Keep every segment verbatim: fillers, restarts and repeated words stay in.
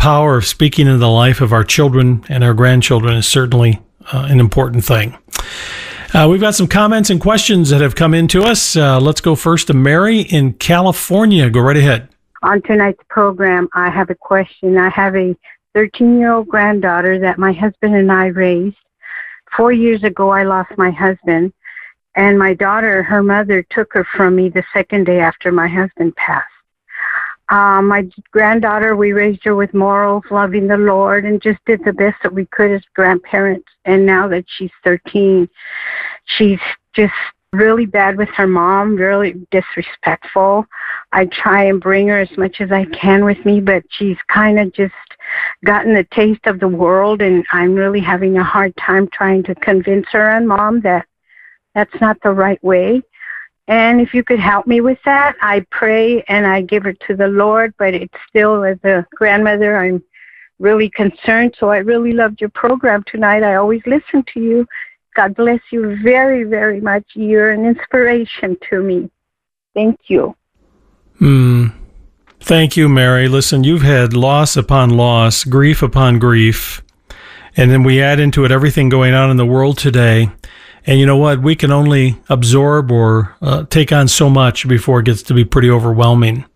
power of speaking into the life of our children and our grandchildren is certainly uh, an important thing. Uh, we've got some comments and questions that have come into us. Uh, let's go first to Mary in California. Go right ahead. On tonight's program, I have a question. I have a thirteen-year-old granddaughter that my husband and I raised. Four years ago, I lost my husband, and my daughter, her mother, took her from me the second day after my husband passed. Uh, my granddaughter, we raised her with morals, loving the Lord, and just did the best that we could as grandparents. And now that she's thirteen, she's just really bad with her mom, really disrespectful. I try and bring her as much as I can with me, but she's kind of just gotten a taste of the world, and I'm really having a hard time trying to convince her and Mom that that's not the right way. And if you could help me with that, I pray and I give her to the Lord, but it's still, as a grandmother, I'm really concerned. So I really loved your program tonight. I always listen to you. God bless you very, very much. You're an inspiration to me. Thank you. Hmm. Thank you, Mary. Listen, you've had loss upon loss, grief upon grief, and then we add into it everything going on in the world today. And you know what? We can only absorb or uh, take on so much before it gets to be pretty overwhelming.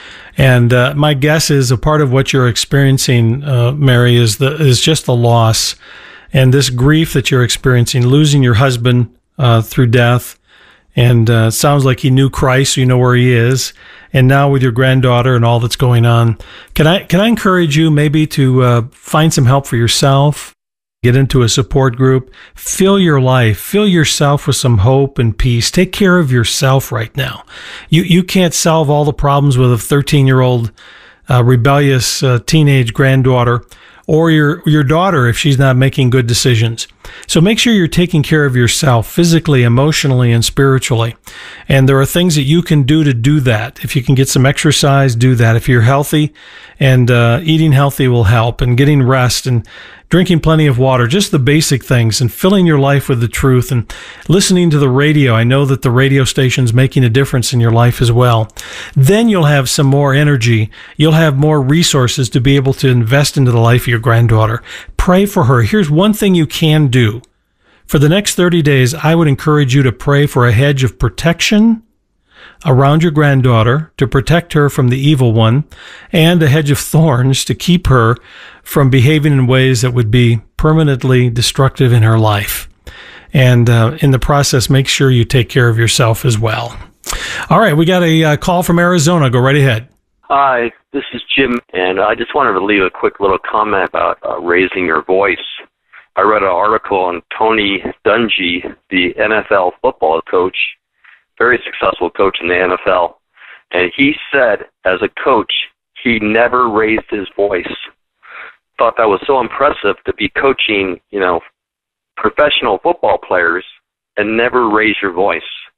And uh, my guess is a part of what you're experiencing, uh, Mary, is the is just the loss and this grief that you're experiencing, losing your husband uh, through death. And uh, it sounds like he knew Christ, so you know where he is. And now with your granddaughter and all that's going on, can I can I encourage you maybe to uh, find some help for yourself? Get into a support group, fill your life, fill yourself with some hope and peace. Take care of yourself right now. You you can't solve all the problems with a thirteen-year-old uh, rebellious uh, teenage granddaughter or your your daughter if she's not making good decisions. So make sure you're taking care of yourself physically, emotionally, and spiritually. And there are things that you can do to do that. If you can get some exercise, do that. If you're healthy, and uh, eating healthy will help, and getting rest and drinking plenty of water, just the basic things, and filling your life with the truth and listening to the radio. I know that the radio station's making a difference in your life as well. Then you'll have some more energy. You'll have more resources to be able to invest into the life of your granddaughter. Pray for her. Here's one thing you can do. For the next thirty days, I would encourage you to pray for a hedge of protection around your granddaughter to protect her from the evil one, and a hedge of thorns to keep her from behaving in ways that would be permanently destructive in her life. And uh, in the process, make sure you take care of yourself as well. All right, we got a uh, call from Arizona. Go right ahead. Hi, this is Jim, and I just wanted to leave a quick little comment about uh, raising your voice. I read an article on Tony Dungy, the N F L football coach, very successful coach in the N F L, and he said as a coach, he never raised his voice. Thought that was so impressive to be coaching, you know, professional football players and never raise your voice.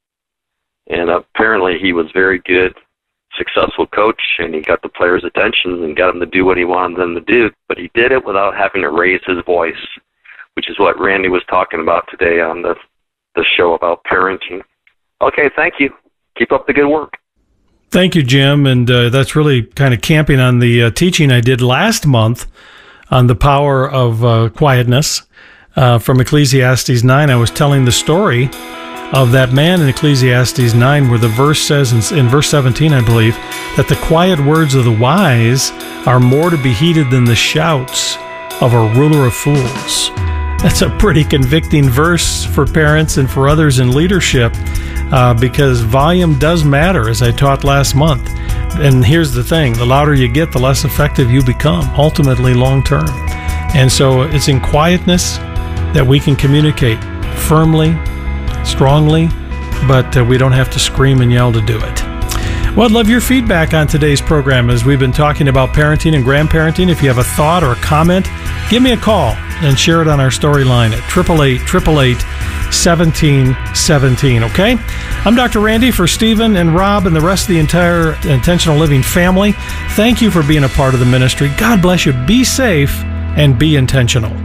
And apparently he was very good, successful coach, and he got the players' attention and got them to do what he wanted them to do, but he did it without having to raise his voice, which is what Randy was talking about today on the, the show about parenting. Okay, thank you. Keep up the good work. Thank you, Jim. And uh, that's really kind of camping on the uh, teaching I did last month on the power of uh, quietness uh, from Ecclesiastes nine. I was telling the story of that man in Ecclesiastes nine where the verse says, in, in verse seventeen, I believe, that the quiet words of the wise are more to be heeded than the shouts of a ruler of fools. That's a pretty convicting verse for parents and for others in leadership, uh, because volume does matter, as I taught last month. And here's the thing, the louder you get, the less effective you become, ultimately long term. And so it's in quietness that we can communicate firmly, strongly, but uh, we don't have to scream and yell to do it. Well, I'd love your feedback on today's program as we've been talking about parenting and grandparenting. If you have a thought or a comment, give me a call and share it on our storyline at eight eight eight, eight eight eight, one seven one seven, okay? I'm Doctor Randy for Stephen and Rob and the rest of the entire Intentional Living family. Thank you for being a part of the ministry. God bless you. Be safe and be intentional.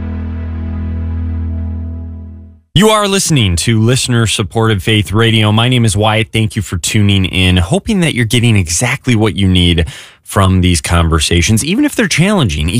You are listening to Listener-Supported Faith Radio. My name is Wyatt. Thank you for tuning in, hoping that you're getting exactly what you need from these conversations, even if they're challenging.